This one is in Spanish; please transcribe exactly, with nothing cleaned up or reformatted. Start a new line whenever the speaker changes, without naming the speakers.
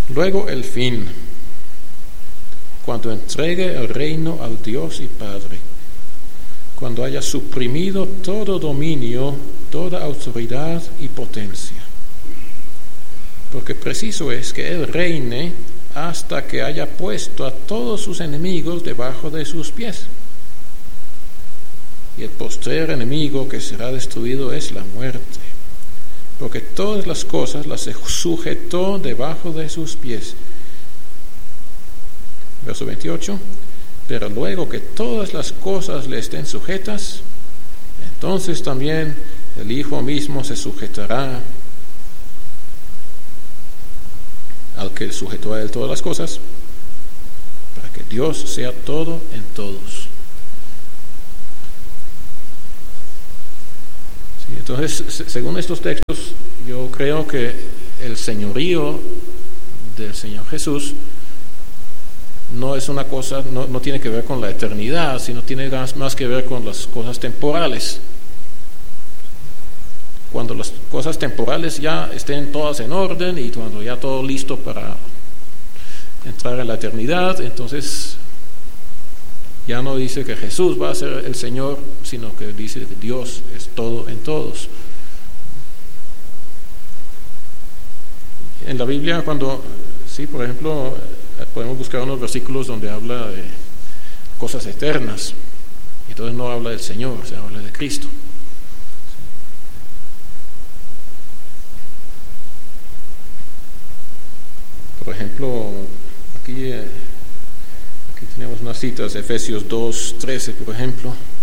Luego el fin, cuando entregue el reino al Dios y Padre, cuando haya suprimido todo dominio, toda autoridad y potencia. Porque preciso es que Él reine hasta que haya puesto a todos sus enemigos debajo de sus pies. Y el postrer enemigo que será destruido es la muerte, porque todas las cosas las sujetó debajo de sus pies. Verso veintiocho. Pero luego que todas las cosas le estén sujetas, entonces también el Hijo mismo se sujetará al que sujetó a él todas las cosas, para que Dios sea todo en todos. Sí, entonces, según estos textos, yo creo que el señorío del Señor Jesús no es una cosa, no, no tiene que ver con la eternidad, sino tiene más, más que ver con las cosas temporales. Cuando las cosas temporales ya estén todas en orden y cuando ya todo listo para entrar en la eternidad, entonces ya no dice que Jesús va a ser el Señor, sino que dice que Dios es todo en todos. En la Biblia, cuando, sí, por ejemplo, podemos buscar unos versículos donde habla de cosas eternas, y entonces no habla del Señor, o sea, habla de Cristo. Por ejemplo, aquí, aquí tenemos unas citas, Efesios dos, trece, por ejemplo.